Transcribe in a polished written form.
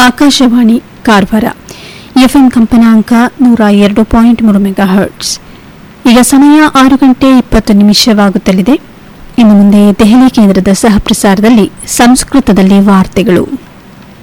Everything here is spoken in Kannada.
ಆಕಾಶವಾಣಿ ಕಾರವಾರ ಎಫ್ಎಂ ಕಂಪನಾಂಕ 102.3 ಮೆಗಾಹರ್ಟ್ಸ್. ಈಗ ಸಮಯ 6:20 ಇನ್ನು ಮುಂದೆ ದೆಹಲಿ ಕೇಂದ್ರದ ಸಹ ಪ್ರಸಾರದಲ್ಲಿ ಸಂಸ್ಕೃತದಲ್ಲಿ ವಾರ್ತೆಗಳು.